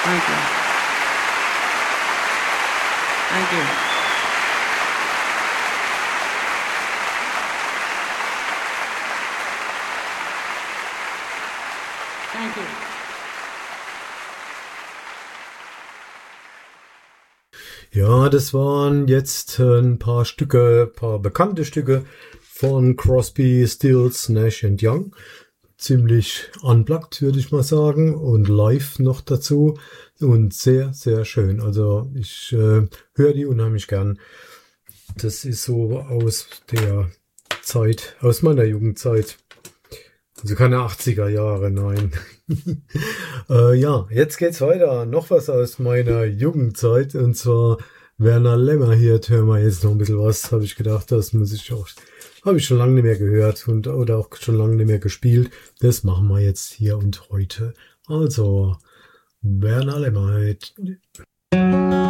Thank you. Thank you. Thank you. Ja, das waren jetzt ein paar bekannte Stücke von Crosby, Stills, Nash Young. Ziemlich unplugged, würde ich mal sagen, und live noch dazu und sehr, sehr schön. Also ich höre die unheimlich gern. Das ist so aus der Zeit, aus meiner Jugendzeit. Also keine 80er Jahre, nein. Ja, jetzt geht's weiter. Noch was aus meiner Jugendzeit, und zwar Werner Lämmer hier. Hören wir jetzt noch ein bisschen was, habe ich gedacht, das muss ich auch, habe ich schon lange nicht mehr gehört oder auch schon lange nicht mehr gespielt. Das machen wir jetzt hier und heute. Also, Werner Lämmer.